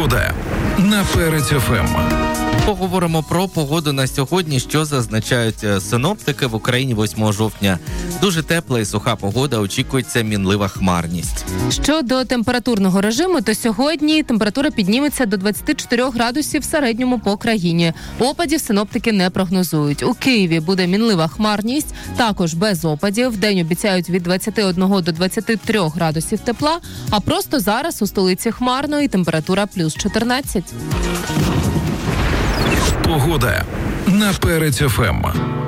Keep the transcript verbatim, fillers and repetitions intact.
Погода на Перець еф ем. Поговоримо про погоду на сьогодні, що зазначають синоптики. В Україні восьмого жовтня дуже тепла і суха погода, очікується мінлива хмарність. Щодо температурного режиму, то сьогодні температура підніметься до двадцять чотири градусів в середньому по країні. Опадів синоптики не прогнозують. У Києві буде мінлива хмарність, також без опадів. Вдень обіцяють від двадцять один до двадцять три градусів тепла, а просто зараз у столиці хмарно і температура плюс чотирнадцять. Погода на Перець еф ем.